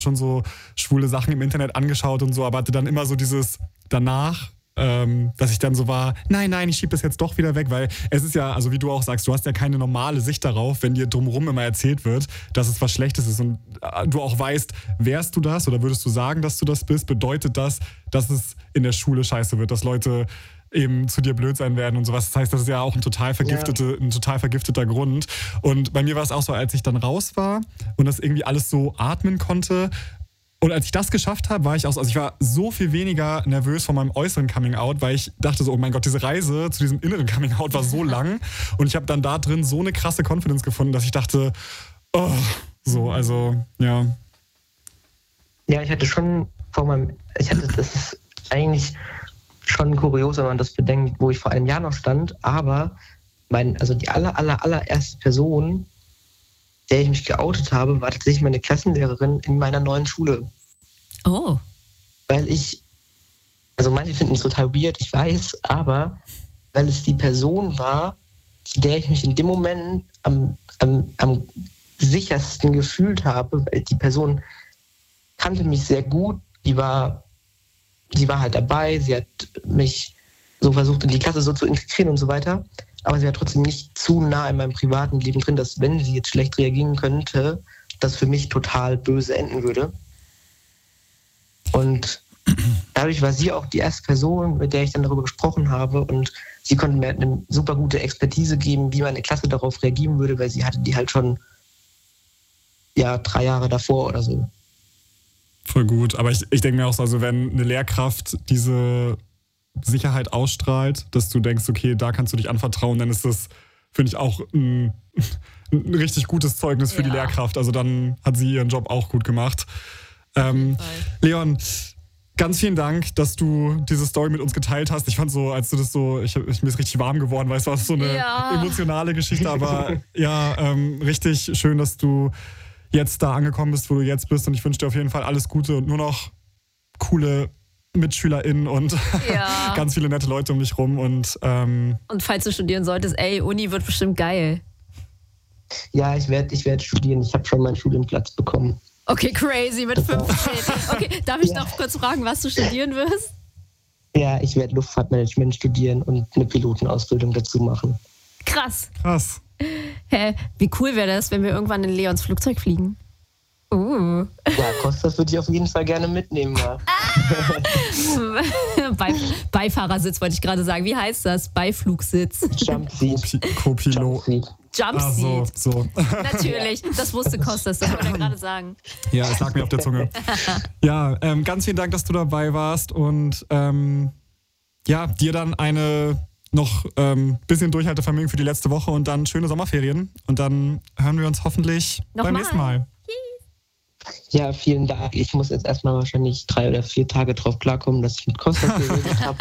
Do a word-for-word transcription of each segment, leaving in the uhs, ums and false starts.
schon so schwule Sachen im Internet angeschaut und so, aber hatte dann immer so dieses danach, ähm, dass ich dann so war, nein, nein, ich schiebe das jetzt doch wieder weg, weil es ist ja, also wie du auch sagst, du hast ja keine normale Sicht darauf, wenn dir drumherum immer erzählt wird, dass es was Schlechtes ist und du auch weißt, wärst du das oder würdest du sagen, dass du das bist, bedeutet das, dass es in der Schule scheiße wird, dass Leute eben zu dir blöd sein werden und sowas. Das heißt, das ist ja auch ein total, vergiftete, ja. ein total vergifteter Grund. Und bei mir war es auch so, als ich dann raus war und das irgendwie alles so atmen konnte. Und als ich das geschafft habe, war ich auch so, also ich war so viel weniger nervös vor meinem äußeren Coming-out, weil ich dachte so, oh mein Gott, diese Reise zu diesem inneren Coming-out war so lang. Und ich habe dann da drin so eine krasse Confidence gefunden, dass ich dachte, oh, so, also, ja. Ja, ich hatte schon vor meinem, ich hatte, das ist eigentlich schon kurios, wenn man das bedenkt, wo ich vor einem Jahr noch stand, aber mein, also die aller, aller, allererste Person, der ich mich geoutet habe, war tatsächlich meine Klassenlehrerin in meiner neuen Schule. Oh. Weil ich, also manche finden es total weird, ich weiß, aber weil es die Person war, zu der ich mich in dem Moment am, am, am sichersten gefühlt habe, weil die Person kannte mich sehr gut, die war Sie war halt dabei, sie hat mich so versucht, in die Klasse so zu integrieren und so weiter. Aber sie war trotzdem nicht zu nah in meinem privaten Leben drin, dass, wenn sie jetzt schlecht reagieren könnte, das für mich total böse enden würde. Und dadurch war sie auch die erste Person, mit der ich dann darüber gesprochen habe. Und sie konnte mir eine super gute Expertise geben, wie meine Klasse darauf reagieren würde, weil sie hatte die halt schon ja, drei Jahre davor oder so. Voll gut, aber ich, ich denke mir auch so, also wenn eine Lehrkraft diese Sicherheit ausstrahlt, dass du denkst, okay, da kannst du dich anvertrauen, dann ist das, finde ich, auch ein, ein richtig gutes Zeugnis für ja. die Lehrkraft. Also dann hat sie ihren Job auch gut gemacht. Ähm, Leon, ganz vielen Dank, dass du diese Story mit uns geteilt hast. Ich fand so, als du das so, ich, ich mir ist richtig warm geworden, weil es war so eine ja. emotionale Geschichte, aber ja, ähm, richtig schön, dass du jetzt da angekommen bist, wo du jetzt bist, und ich wünsche dir auf jeden Fall alles Gute und nur noch coole MitschülerInnen und ja. ganz viele nette Leute um dich rum. Und, ähm und falls du studieren solltest, ey, Uni wird bestimmt geil. Ja, ich werde ich werd studieren. Ich habe schon meinen Studienplatz bekommen. Okay, crazy, mit fünfzehn. Okay, darf ich ja. noch kurz fragen, was du studieren wirst? Ja, ich werde Luftfahrtmanagement studieren und eine Pilotenausbildung dazu machen. Krass. Krass. Hä, wie cool wäre das, wenn wir irgendwann in Leons Flugzeug fliegen? Uh. Ja, Kostas würde ich auf jeden Fall gerne mitnehmen. Ja. Bei, Beifahrersitz wollte ich gerade sagen. Wie heißt das? Beiflugsitz. Jumpseat. Co-Pilot. Jumpseat. Ah, so, so. Natürlich, das wusste Kostas, das wollte er gerade sagen. Ja, es lag mir auf der Zunge. Ja, ähm, ganz vielen Dank, dass du dabei warst und ähm, ja, dir dann eine noch ähm, bisschen Durchhaltevermögen für die letzte Woche und dann schöne Sommerferien. Und dann hören wir uns hoffentlich noch beim mal. nächsten Mal. Ja, vielen Dank. Ich muss jetzt erstmal wahrscheinlich drei oder vier Tage drauf klarkommen, dass ich mit Kostas geredet habe.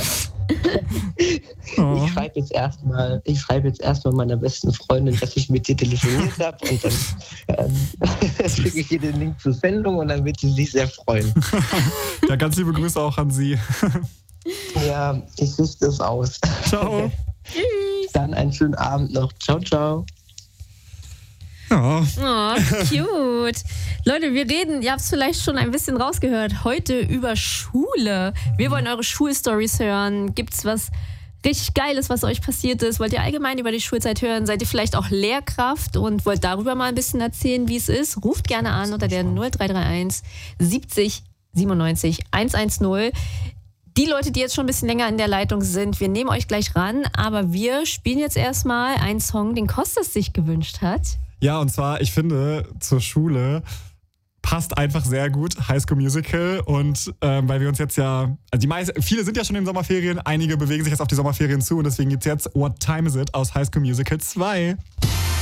Oh. Ich schreibe jetzt erstmal, ich schreibe jetzt erstmal meiner besten Freundin, dass ich mit dir telefoniert habe, und dann ähm, schicke ich ihr den Link zur Sendung und dann wird sie sich sehr freuen. Ja, ganz liebe Grüße auch an sie. Ja, ich richte es aus. Ciao. Tschüss. Dann einen schönen Abend noch. Ciao, ciao. Ja. Oh, cute. Leute, wir reden, ihr habt es vielleicht schon ein bisschen rausgehört, heute über Schule. Wir wollen eure Schulstories hören. Gibt's was richtig Geiles, was euch passiert ist? Wollt ihr allgemein über die Schulzeit hören? Seid ihr vielleicht auch Lehrkraft und wollt darüber mal ein bisschen erzählen, wie es ist? Ruft gerne an unter der null drei drei eins siebzig siebenundneunzig hundertzehn. Die Leute, die jetzt schon ein bisschen länger in der Leitung sind, wir nehmen euch gleich ran, aber wir spielen jetzt erstmal einen Song, den Kostas sich gewünscht hat. Ja, und zwar, ich finde, zur Schule passt einfach sehr gut High School Musical, und ähm, weil wir uns jetzt ja, also die meisten, viele sind ja schon in den Sommerferien, einige bewegen sich jetzt auf die Sommerferien zu, und deswegen gibt's jetzt What Time Is It aus High School Musical zwei.